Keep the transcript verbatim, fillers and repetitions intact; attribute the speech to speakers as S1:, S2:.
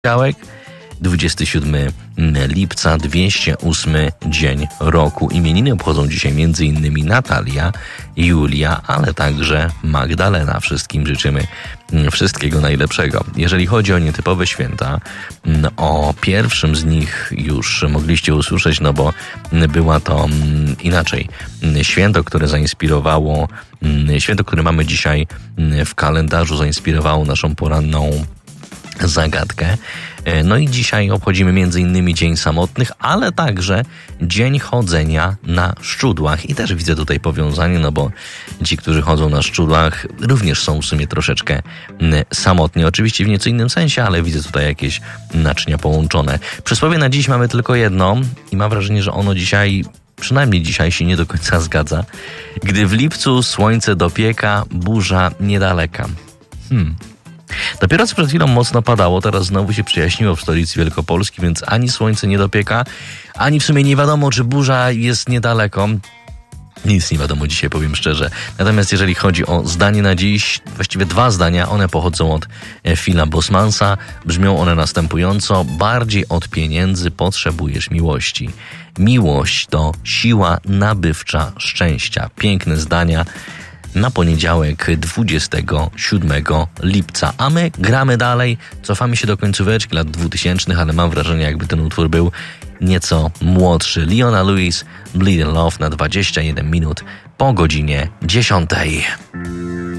S1: Poniedziałek, dwudziestego siódmego lipca, dwieście ósmy dzień roku. Imieniny obchodzą dzisiaj m.in. Natalia, Julia, ale także Magdalena. Wszystkim życzymy wszystkiego najlepszego. Jeżeli chodzi o nietypowe święta, o pierwszym z nich już mogliście usłyszeć, no bo była to inaczej. Święto, które zainspirowało, święto, które mamy dzisiaj w kalendarzu, zainspirowało naszą poranną zagadkę. No i dzisiaj obchodzimy między innymi Dzień Samotnych, ale także Dzień Chodzenia na Szczudłach. I też widzę tutaj powiązanie, no bo ci, którzy chodzą na szczudłach, również są w sumie troszeczkę samotni. Oczywiście w nieco innym sensie, ale widzę tutaj jakieś naczynia połączone. Przysłowie na dziś mamy tylko jedno i mam wrażenie, że ono dzisiaj, przynajmniej dzisiaj, się nie do końca zgadza. Gdy w lipcu słońce dopieka, burza niedaleka. Hmm... Dopiero co przed chwilą mocno padało, teraz znowu się przyjaśniło w stolicy Wielkopolski, więc ani słońce nie dopieka, ani w sumie nie wiadomo, czy burza jest niedaleko. Nic nie wiadomo dzisiaj, powiem szczerze. Natomiast jeżeli chodzi o zdanie na dziś, właściwie dwa zdania, one pochodzą od Phila Bosmansa. Brzmią one następująco: bardziej od pieniędzy potrzebujesz miłości. Miłość to siła nabywcza szczęścia. Piękne zdania na poniedziałek, dwudziestego siódmego lipca. A my gramy dalej, cofamy się do końcóweczki lat dwutysięcznych, ale mam wrażenie, jakby ten utwór był nieco młodszy. Leona Lewis, Bleeding Love na dwadzieścia jeden minut po godzinie dziesiątej.